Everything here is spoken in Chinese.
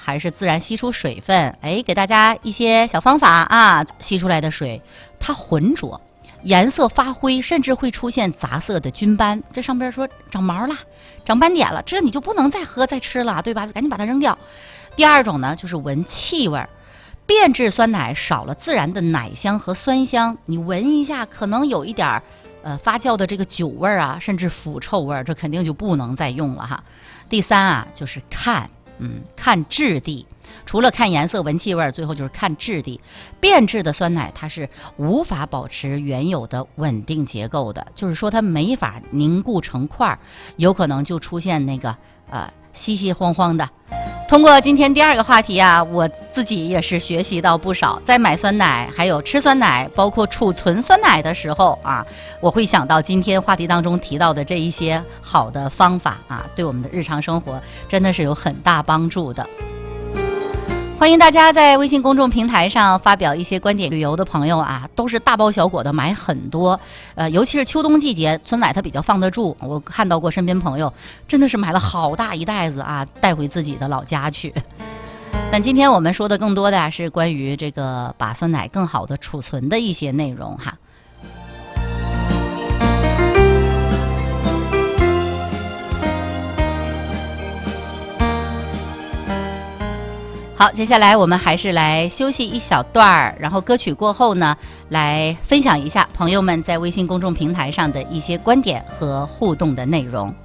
还是自然吸出水分？给大家一些小方法啊，吸出来的水它浑浊，颜色发灰，甚至会出现杂色的菌斑。这上边说长毛了，长斑点了，这你就不能再喝再吃了，对吧？就赶紧把它扔掉。第二种呢，就是闻气味。变质酸奶少了自然的奶香和酸香，你闻一下可能有一点发酵的这个酒味啊，甚至腐臭味，这肯定就不能再用了哈。第三啊，就是看质地，除了看颜色、闻气味，最后就是看质地。变质的酸奶它是无法保持原有的稳定结构的，就是说它没法凝固成块，有可能就出现那个稀稀晃晃的。通过今天第二个话题啊，我自己也是学习到不少。在买酸奶，还有吃酸奶，包括储存酸奶的时候啊，我会想到今天话题当中提到的这一些好的方法啊，对我们的日常生活真的是有很大帮助的。欢迎大家在微信公众平台上发表一些观点。旅游的朋友啊，都是大包小裹的买很多，尤其是秋冬季节，酸奶它比较放得住。我看到过身边朋友真的是买了好大一袋子啊，带回自己的老家去。但今天我们说的更多的是关于这个把酸奶更好的储存的一些内容哈。好，接下来我们还是来休息一小段儿，然后歌曲过后呢，来分享一下朋友们在微信公众平台上的一些观点和互动的内容。